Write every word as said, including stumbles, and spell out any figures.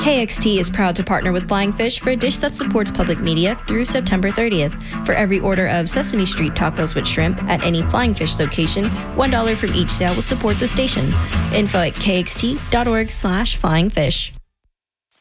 K X T is proud to partner with Flying Fish for a dish that supports public media through September thirtieth. For every order of Sesame Street tacos with shrimp at any Flying Fish location, one dollar from each sale will support the station. Info at kxt.org slash flying fish.